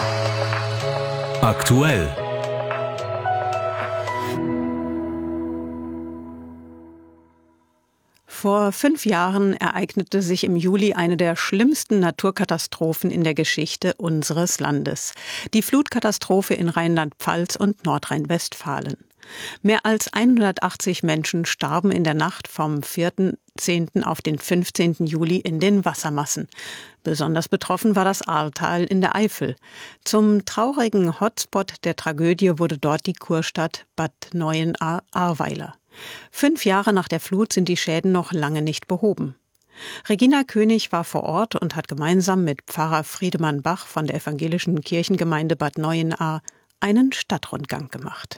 Aktuell. Vor 5 Jahren ereignete sich im Juli eine der schlimmsten Naturkatastrophen in der Geschichte unseres Landes. Die Flutkatastrophe in Rheinland-Pfalz und Nordrhein-Westfalen. Mehr als 180 Menschen starben in der Nacht vom 4.10. auf den 15. Juli in den Wassermassen. Besonders betroffen war das Ahrtal in der Eifel. Zum traurigen Hotspot der Tragödie wurde dort die Kurstadt Bad Neuenahr-Ahrweiler. 5 Jahre nach der Flut sind die Schäden noch lange nicht behoben. Regina König war vor Ort und hat gemeinsam mit Pfarrer Friedemann Bach von der evangelischen Kirchengemeinde Bad Neuenahr einen Stadtrundgang gemacht.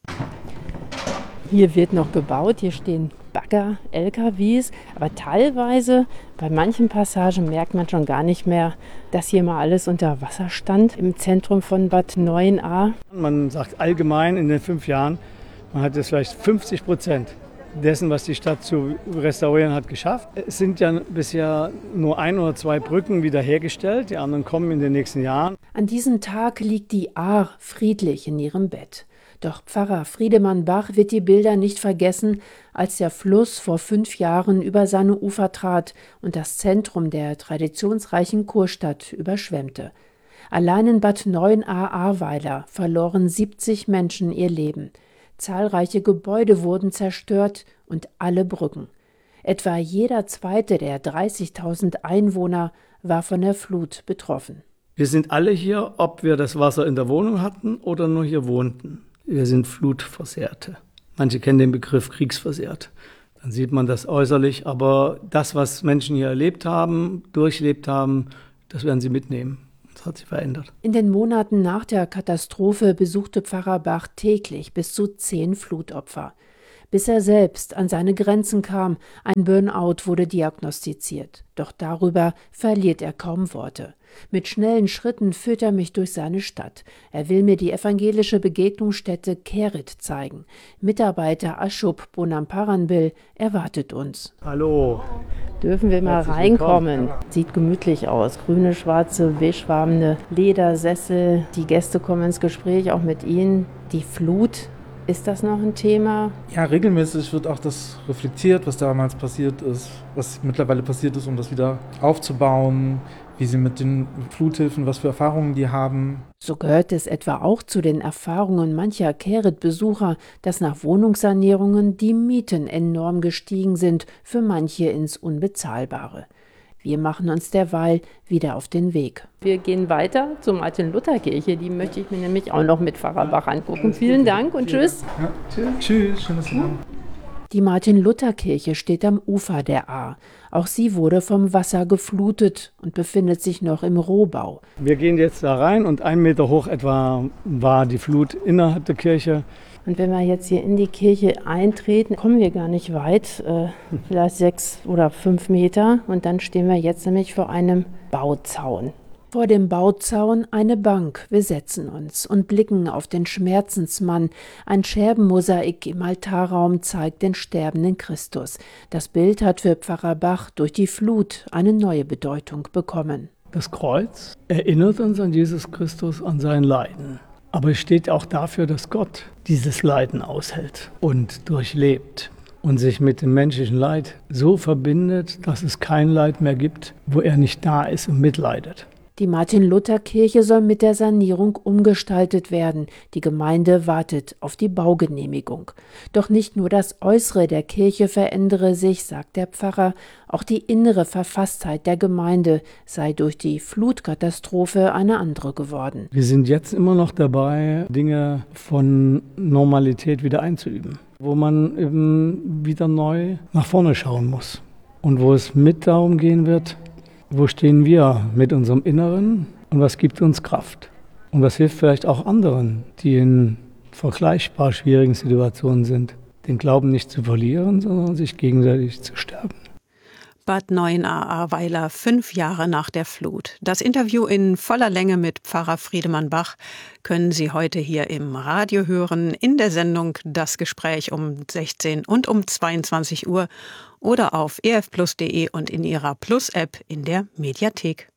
Hier wird noch gebaut, hier stehen Bagger, LKWs, aber teilweise bei manchen Passagen merkt man schon gar nicht mehr, dass hier mal alles unter Wasser stand im Zentrum von Bad Neuenahr. Man sagt allgemein in den 5 Jahren, man hat jetzt vielleicht 50% dessen, was die Stadt zu restaurieren hat, geschafft. Es sind ja bisher nur 1 oder 2 Brücken wiederhergestellt, die anderen kommen in den nächsten Jahren. An diesem Tag liegt die Ahr friedlich in ihrem Bett. Doch Pfarrer Friedemann Bach wird die Bilder nicht vergessen, als der Fluss vor 5 Jahren über seine Ufer trat und das Zentrum der traditionsreichen Kurstadt überschwemmte. Allein in Bad Neuenahr-Ahrweiler verloren 70 Menschen ihr Leben. Zahlreiche Gebäude wurden zerstört und alle Brücken. Etwa jeder zweite der 30.000 Einwohner war von der Flut betroffen. Wir sind alle hier, ob wir das Wasser in der Wohnung hatten oder nur hier wohnten. Wir sind Flutversehrte. Manche kennen den Begriff kriegsversehrt. Dann sieht man das äußerlich, aber das, was Menschen hier erlebt haben, durchlebt haben, das werden sie mitnehmen. Das hat sich verändert. In den Monaten nach der Katastrophe besuchte Pfarrer Bach täglich bis zu 10 Flutopfer. Bis er selbst an seine Grenzen kam, ein Burnout wurde diagnostiziert. Doch darüber verliert er kaum Worte. Mit schnellen Schritten führt er mich durch seine Stadt. Er will mir die evangelische Begegnungsstätte Kerit zeigen. Mitarbeiter Aschub Bonamparanbil erwartet uns. Hallo. Dürfen wir mal reinkommen? Sieht gemütlich aus. Grüne, schwarze, beigefarbene Ledersessel. Die Gäste kommen ins Gespräch, auch mit Ihnen. Die Flut. Ist das noch ein Thema? Ja, regelmäßig wird auch das reflektiert, was damals passiert ist, was mittlerweile passiert ist, um das wieder aufzubauen, wie sie mit den Fluthilfen, was für Erfahrungen die haben. So gehört es etwa auch zu den Erfahrungen mancher Kerit-Besucher, dass nach Wohnungssanierungen die Mieten enorm gestiegen sind, für manche ins Unbezahlbare. Wir machen uns derweil wieder auf den Weg. Wir gehen weiter zur Martin-Luther-Kirche. Die möchte ich mir nämlich auch noch mit Pfarrer Bach angucken. Vielen Dank und tschüss. Ja, tschüss, schön, dass Sie kommen. Die Martin-Luther-Kirche steht am Ufer der Ahr. Auch sie wurde vom Wasser geflutet und befindet sich noch im Rohbau. Wir gehen jetzt da rein und 1 Meter hoch etwa war die Flut innerhalb der Kirche. Und wenn wir jetzt hier in die Kirche eintreten, kommen wir gar nicht weit, vielleicht 6 oder 5 Meter. Und dann stehen wir jetzt nämlich vor einem Bauzaun. Vor dem Bauzaun eine Bank. Wir setzen uns und blicken auf den Schmerzensmann. Ein Scherbenmosaik im Altarraum zeigt den sterbenden Christus. Das Bild hat für Pfarrer Bach durch die Flut eine neue Bedeutung bekommen. Das Kreuz erinnert uns an Jesus Christus, an sein Leiden. Aber es steht auch dafür, dass Gott dieses Leiden aushält und durchlebt und sich mit dem menschlichen Leid so verbindet, dass es kein Leid mehr gibt, wo er nicht da ist und mitleidet. Die Martin-Luther-Kirche soll mit der Sanierung umgestaltet werden. Die Gemeinde wartet auf die Baugenehmigung. Doch nicht nur das Äußere der Kirche verändere sich, sagt der Pfarrer, auch die innere Verfasstheit der Gemeinde sei durch die Flutkatastrophe eine andere geworden. Wir sind jetzt immer noch dabei, Dinge von Normalität wieder einzuüben, wo man eben wieder neu nach vorne schauen muss und wo es mit darum gehen wird, wo stehen wir mit unserem Inneren und was gibt uns Kraft? Und was hilft vielleicht auch anderen, die in vergleichbar schwierigen Situationen sind, den Glauben nicht zu verlieren, sondern sich gegenseitig zu stärken. Bad Neuenahr-Ahrweiler 5 Jahre nach der Flut. Das Interview in voller Länge mit Pfarrer Friedemann Bach können Sie heute hier im Radio hören, in der Sendung Das Gespräch um 16 und um 22 Uhr oder auf erfplus.de und in Ihrer Plus-App in der Mediathek.